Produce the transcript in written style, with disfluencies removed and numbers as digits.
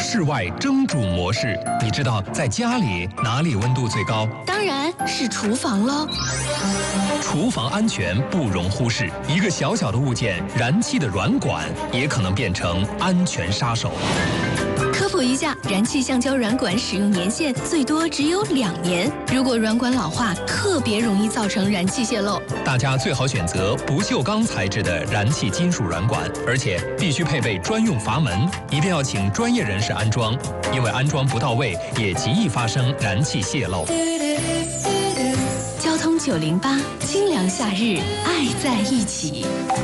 室外蒸煮模式，你知道在家里哪里温度最高？ 当然是厨房喽。 厨房安全不容忽视，一个小小的物件，燃气的软管也可能变成安全杀手。 科普一下，燃气橡胶软管使用年限最多只有2年，如果软管老化，特别容易造成燃气泄漏。 大家最好选择不锈钢材质的燃气金属软管，而且必须配备专用阀门，一定要请专业人士安装，因为安装不到位，也极易发生燃气泄漏。 交通908，清凉夏日，爱在一起。